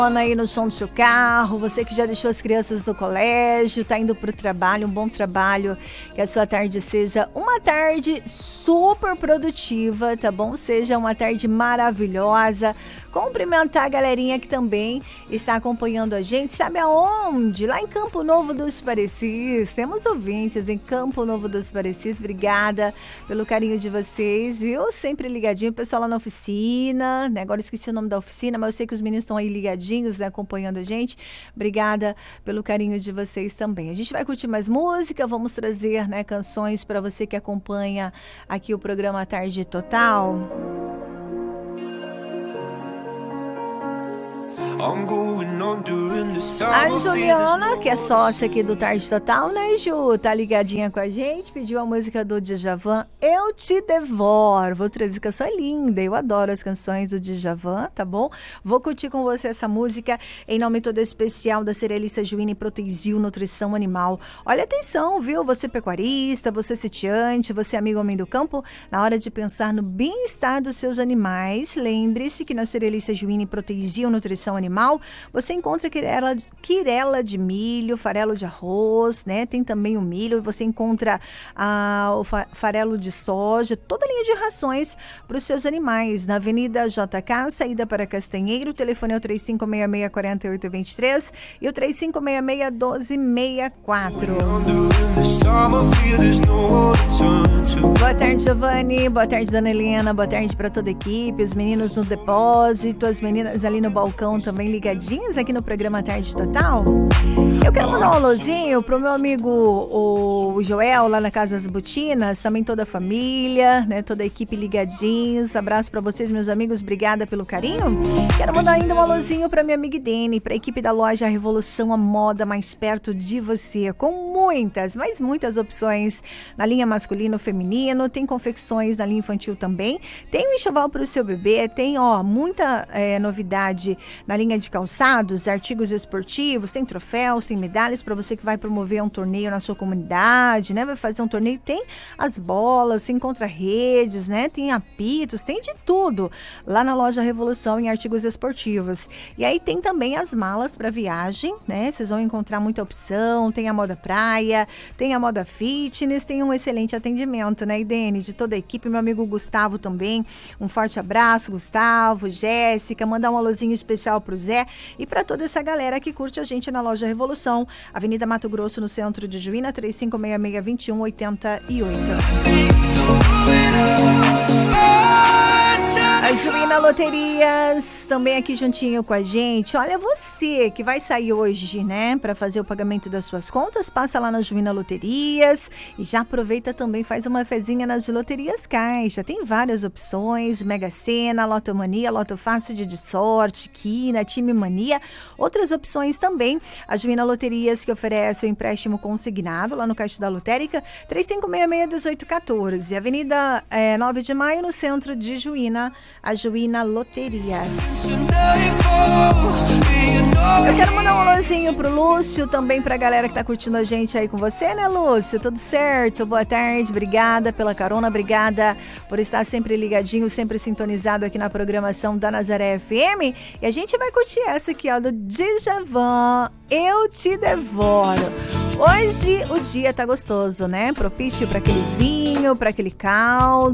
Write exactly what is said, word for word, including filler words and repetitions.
Aí no som do seu carro, você que já deixou as crianças do colégio, tá indo pro trabalho, um bom trabalho, que a sua tarde seja uma tarde super produtiva, tá bom? Seja uma tarde maravilhosa. Cumprimentar a galerinha que também está acompanhando a gente, sabe aonde? Lá em Campo Novo dos Parecis, temos ouvintes em Campo Novo dos Parecis, obrigada pelo carinho de vocês, viu? Sempre ligadinho, o pessoal lá na oficina, né? Agora esqueci o nome da oficina, mas eu sei que os meninos estão aí ligadinhos, né? Acompanhando a gente, obrigada pelo carinho de vocês também. A gente vai curtir mais música, vamos trazer, né, canções para você que acompanha aqui o programa Tarde Total. A Juliana, que é sócia aqui do Tarde Total, né, Ju? Tá ligadinha com a gente, pediu a música do Djavan, Eu Te Devoro. Vou trazer canção linda, eu adoro as canções do Djavan, tá bom? Vou curtir com você essa música em nome todo especial da Cerealista Juína e Protezil Nutrição Animal. Olha, atenção, viu? Você pecuarista, você sitiante, você amigo homem do campo, na hora de pensar no bem-estar dos seus animais, lembre-se que na Cerealista Juína e Protezil Nutrição Animal você encontra quirela, quirela de milho, farelo de arroz, né? Tem também o milho, você encontra ah, o fa- farelo de soja, toda a linha de rações para os seus animais. Na Avenida J K, saída para Castanheiro, o telefone é o três cinco seis seis, quatro oito dois três e o três cinco seis seis, um dois seis quatro. Boa tarde, Giovanni. Boa tarde, Dona Helena. Boa tarde para toda a equipe, os meninos no depósito, as meninas ali no balcão também ligadinhas aqui no programa Tarde Total. Eu quero mandar um alôzinho pro meu amigo o Joel lá na Casa das Botinas, também toda a família, né, toda a equipe ligadinhos. Abraço para vocês, meus amigos, obrigada pelo carinho. Quero mandar ainda um alôzinho para minha amiga Dene, para a equipe da loja Revolução, a moda mais perto de você, com muitas, mas muitas opções na linha masculino, feminino, tem confecções na linha infantil também, tem um enxoval para o seu bebê, tem ó muita é, novidade na linha de calçados, artigos esportivos, tem troféus, tem medalhas para você que vai promover um torneio na sua comunidade, né? Vai fazer um torneio, tem as bolas, você encontra redes, né? Tem apitos, tem de tudo lá na loja Revolução em artigos esportivos. E aí tem também as malas para viagem, né? Vocês vão encontrar muita opção, tem a moda praia, tem a moda fitness, tem um excelente atendimento, né? E Dene, de toda a equipe, meu amigo Gustavo também, um forte abraço, Gustavo, Jéssica, mandar um alôzinho especial pro Zé e para toda essa galera que curte a gente na loja Revolução, Avenida Mato Grosso, no centro de Juína, três cinco seis seis, dois um oito oito. A Juína Loterias também aqui juntinho com a gente. Olha, você que vai sair hoje, né, para fazer o pagamento das suas contas, passa lá na Juína Loterias e já aproveita também, faz uma fezinha nas Loterias Caixa. Tem várias opções, Mega Sena, Loto Mania, Loto Fácil de Sorte, Quina, Time Mania, outras opções também. A Juína Loterias que oferece o empréstimo consignado lá no Caixa da Lotérica, três cinco seis seis, um oito um quatro, Avenida é, nove de maio, no centro de Juína, a Juína Loterias. Eu quero mandar um alôzinho pro Lúcio, também pra galera que tá curtindo a gente aí com você, né, Lúcio? Tudo certo? Boa tarde, obrigada pela carona, obrigada por estar sempre ligadinho, sempre sintonizado aqui na programação da Nazaré F M. E a gente vai curtir essa aqui, ó, do Djavan, Eu Te Devoro. Hoje o dia tá gostoso, né? Propício para aquele vinho, para aquele caldo.